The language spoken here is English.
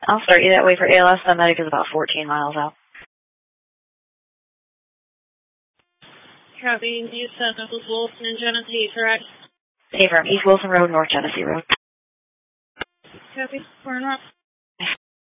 I'll start you that way for ALS. The medic is about 14 miles out. Copy. You set up with Wilson and Genesee, correct? Affirm. East Wilson Road, North Genesee Road. Copy. We're not.